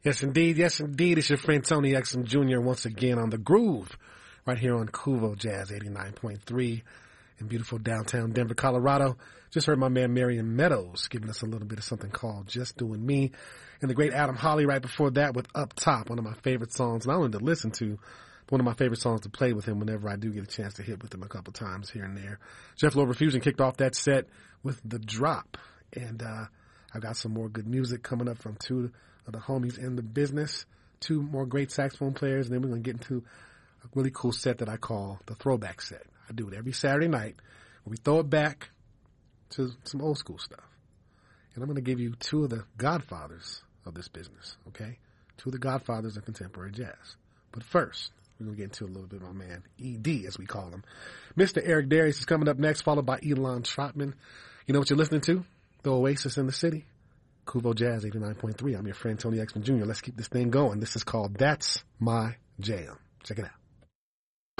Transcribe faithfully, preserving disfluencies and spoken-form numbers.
Yes, indeed. Yes, indeed. It's your friend Tony Exum Junior once again on The Groove right here on Kuvo Jazz eighty-nine point three in beautiful downtown Denver, Colorado. Just heard my man Marion Meadows giving us a little bit of something called Just Doing Me. And the great Adam Holly right before that with Up Top, one of my favorite songs, not only to listen to, but one of my favorite songs to play with him whenever I do get a chance to hit with him a couple times here and there. Jeff Lover Fusion kicked off that set with The Drop. And uh I've got some more good music coming up from two of the homies in the business, two more great saxophone players, and then we're going to get into a really cool set that I call the Throwback Set. I do it every Saturday night where we throw it back to some old school stuff. And I'm going to give you two of the godfathers of this business, okay? Two of the godfathers of contemporary jazz. But first, we're going to get into a little bit of my man, E D, as we call him. Mister Eric Darius is coming up next, followed by Elon Trotman. You know what you're listening to? The Oasis in the City. Kuvo Jazz eighty-nine point three. I'm your friend Tony Exum Junior Let's keep this thing going. This is called That's My Jam. Check it out.